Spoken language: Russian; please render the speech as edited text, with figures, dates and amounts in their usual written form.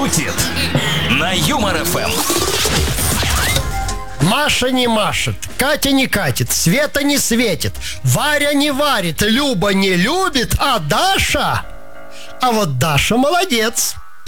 шутит на Юмор ФМ. Маша не машет, Катя не катит, Света не светит, Варя не варит, Люба не любит, а Даша... А вот Даша молодец.